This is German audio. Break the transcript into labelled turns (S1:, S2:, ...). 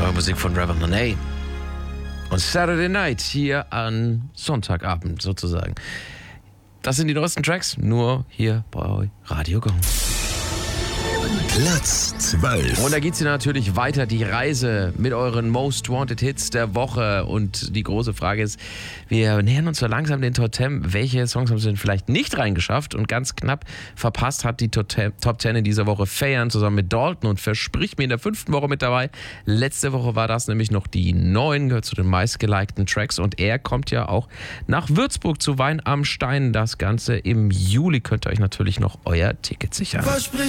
S1: Neue Musik von Ravon Monet. Und Saturday Night hier an Sonntagabend sozusagen. Das sind die neuesten Tracks, nur hier bei Radio Gong.
S2: Platz 12.
S1: Und da geht's hier natürlich weiter, die Reise mit euren Most Wanted Hits der Woche. Und die große Frage ist, wir nähern uns so langsam den Top 10. Welche Songs haben sie denn vielleicht nicht reingeschafft? Und ganz knapp verpasst hat die Top 10 in dieser Woche Feiern zusammen mit Dalton und verspricht mir in der 5. Woche mit dabei. Letzte Woche war das nämlich noch die 9, gehört zu den meistgelikten Tracks. Und er kommt ja auch nach Würzburg zu Wein am Stein. Das Ganze im Juli. Könnt ihr euch natürlich noch euer Ticket sichern.
S3: Versprich